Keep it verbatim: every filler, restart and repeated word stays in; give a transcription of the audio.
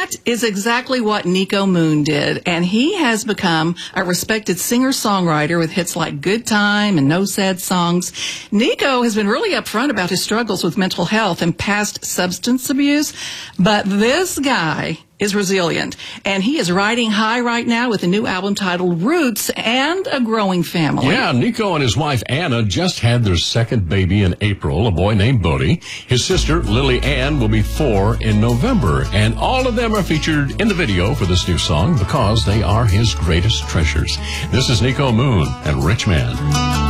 that is exactly what Nico Moon did, and he has become a respected singer-songwriter with hits like Good Time and No Sad Songs. Nico has been really upfront about his struggles with mental health and past substance abuse, but this guy is resilient, and he is riding high right now with a new album titled Roots and a growing family. Yeah, Nico and his wife Anna just had their second baby in April, a boy named Bodie. His sister Lily Ann will be four in November, and all of them are featured in the video for this new song because they are his greatest treasures. This is Nico Moon and Rich Man.